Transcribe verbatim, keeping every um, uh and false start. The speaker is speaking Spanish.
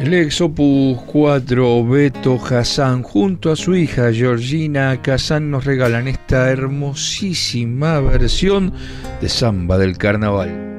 El ex Opus cuatro, Beto Hassan, junto a su hija Georgina Kazan, nos regalan esta hermosísima versión de Samba del Carnaval.